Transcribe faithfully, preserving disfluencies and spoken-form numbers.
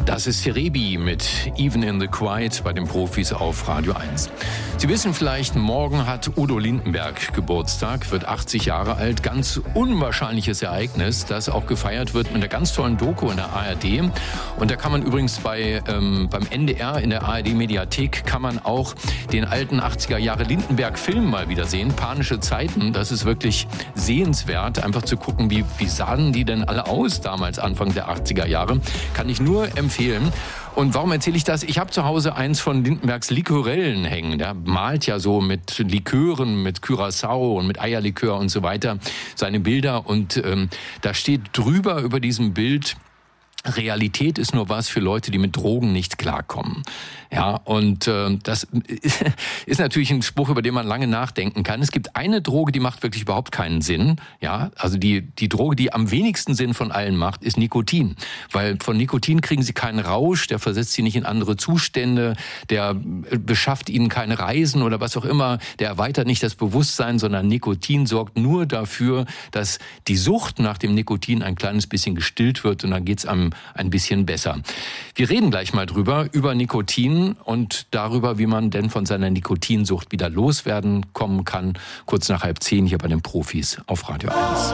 Das ist Cerebi mit Even in the Quiet bei den Profis auf Radio eins. Sie wissen vielleicht, morgen hat Udo Lindenberg Geburtstag, wird achtzig Jahre alt. Ganz unwahrscheinliches Ereignis, das auch gefeiert wird mit einer ganz tollen Doku in der A R D. Und da kann man übrigens bei ähm, beim N D R in der A R D-Mediathek kann man auch den alten achtziger Jahre Lindenberg-Film mal wieder sehen. Panische Zeiten, das ist wirklich sehenswert, einfach zu gucken, wie, wie sahen die denn alle aus damals, Anfang der achtziger Jahre. Kann ich nur empfehlen. Und warum erzähle ich das? Ich habe zu Hause eins von Lindenbergs Likorellen hängen. Der malt ja so mit Likören, mit Curaçao und mit Eierlikör und so weiter seine Bilder. Und ähm, da steht drüber über diesem Bild: Realität ist nur was für Leute, die mit Drogen nicht klarkommen. Ja, und äh, das ist natürlich ein Spruch, über den man lange nachdenken kann. Es gibt eine Droge, die macht wirklich überhaupt keinen Sinn. Ja, also die die Droge, die am wenigsten Sinn von allen macht, ist Nikotin. Weil von Nikotin kriegen sie keinen Rausch, der versetzt sie nicht in andere Zustände, der beschafft ihnen keine Reisen oder was auch immer, der erweitert nicht das Bewusstsein, sondern Nikotin sorgt nur dafür, dass die Sucht nach dem Nikotin ein kleines bisschen gestillt wird und dann geht's einem ein bisschen besser. Wir reden gleich mal drüber, über Nikotin und darüber, wie man denn von seiner Nikotinsucht wieder loswerden kommen kann. Kurz nach halb zehn hier bei den Profis auf Radio eins.